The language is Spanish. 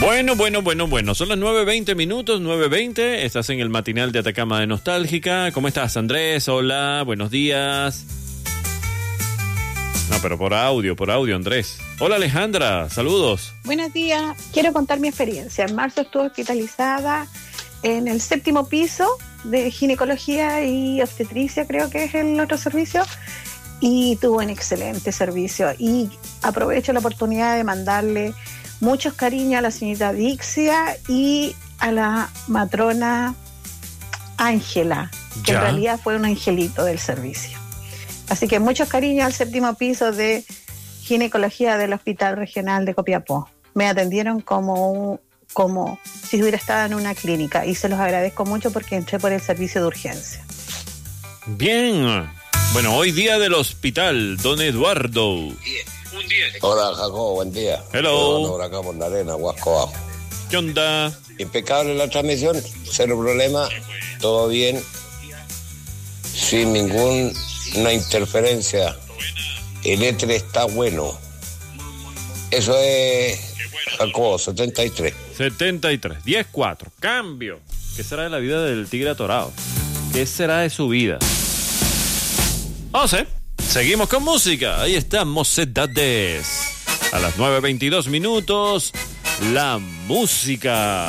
Bueno. Son las 9:20 minutos, 9:20. Estás en el matinal de Atacama de Nostálgica. ¿Cómo estás, Andrés? Hola, buenos días. No, pero por audio, Andrés. Hola, Alejandra, saludos. Buenos días. Quiero contar mi experiencia. En marzo estuve hospitalizada en el 7º piso de ginecología y obstetricia, creo que es el otro servicio, y tuvo un excelente servicio. Y aprovecho la oportunidad de mandarle muchos cariños a la señorita Dixia y a la matrona Ángela, que en realidad fue un angelito del servicio. Así que muchos cariños al 7º piso de ginecología del Hospital Regional de Copiapó. Me atendieron como si hubiera estado en una clínica y se los agradezco mucho porque entré por el servicio de urgencia. Bien. Bueno, hoy día del hospital, don Eduardo. Hola, Jacobo, buen día. Hello. Por acá por la arena, Huasco Bajo. ¿Qué onda? Impecable la transmisión, cero problema, todo bien, sin ninguna interferencia. El éter está bueno. Eso es, Jacobo, 73. 10-4. Cambio. ¿Qué será de la vida del tigre atorado? ¿Qué será de su vida? No sé. Seguimos con música. Ahí está Mocedades. A las 9:22 minutos, la música.